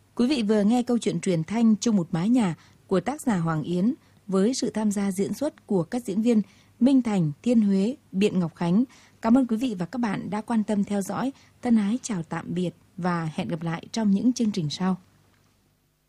Quý vị vừa nghe câu chuyện truyền thanh Chung một mái nhà của tác giả Hoàng Yến với sự tham gia diễn xuất của các diễn viên Minh Thành, Thiên Huế, Biện Ngọc Khánh. Cảm ơn quý vị và các bạn đã quan tâm theo dõi. Thân ái chào tạm biệt và hẹn gặp lại trong những chương trình sau.